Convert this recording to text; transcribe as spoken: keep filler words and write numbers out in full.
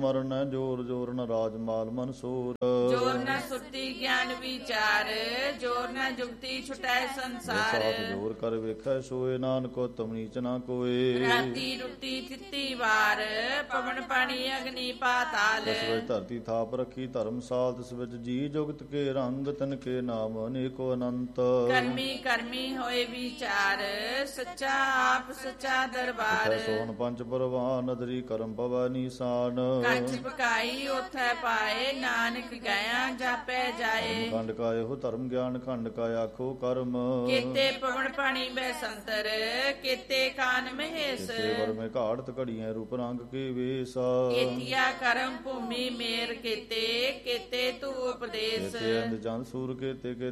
ਮਰਨ ਜੋਰ ਜੋਰ ਨ ਰਾਜ ਮਾਲ ਮਨਸੂਰ। ਜੋਰ ਨ ਸੁਰਤੀ ਗਿਆਨ ਵਿਚਾਰ ਜੋਰ ਨ ਜੁਗਤੀ ਛੁਟੈ ਸੰਸਾਰ। ਸਾਥ ਜੋਰ ਕਰ ਵੇਖੈ ਸੋਏ ਨਾਨਕੋ ਤੁਮ ਨੀਚ ਨਾ ਕੋਏ। ਰਾਤੀ ਰੁੱਤੀ ਤਿੱਤੀ ਵਾਰ ਪਵਨ ਪਾਣੀ ਅਗਨੀ ਪਾਤਾਲ। ਤਿਸ ਵਿੱਚ ਧਰਤੀ ਥਾਪ ਰੱਖੀ ਧਰਮਸਾਲ ਤਿਸ ਵਿੱਚ ਜੀ ਜੁਗਤ ਕੇ ਰੰਗ ਤਨ ਕੇ ਨਾਮ ਅਨੇਕੋ ਅਨੰਤ। ਕਰਮੀ ਕਰਮੀ ਹੋਏ ਵਿਚਾਰ ਸੱਚਾ ਆਪ ਸੱਚਾ ਦਰਬਾਰ। ਸੋਹਣ ਪੰਜ ਪਰਵਾਨ ਨਦਰੀ ਕਰਮ ਪਵੈ ਨੀਸਾਨ। ਕੰਚ ਪਕਾਈ ਉਥੈ ਪਾਏ ਨਾਨਕ ਗਿਆ ਜਾਪੈ ਜਾਏ। ਖੰਡ ਕਾ ਇਹੋ ਧਰਮ ਗਿਆਨ ਖੰਡ ਕਾ ਆਖੋ ਕਰਮ। ਕੀਤੇ ਪਵਨ ਪਾਣੀ ਬੈ ਸੰਤਰ ਕੀਤੇ ਕਾਨ ਮਹੇਸ਼। ਵਰ ਮੇ ਘਾੜਤ ਘੜੀਆਂ ਰੂਪ ਰੰਗ ਕੇ ਵੇਸ। ਕੀਤਿਆ ਕਰਮ ਭੂਮੀ ਮੇਰ ਕੀਤੇ ਕੀਤੇ ਤੂ ਉਪਦੇਸ਼। ਕੀਤੇ ਅੰਧ ਜਨ ਸੂਰ ਕੀਤੇ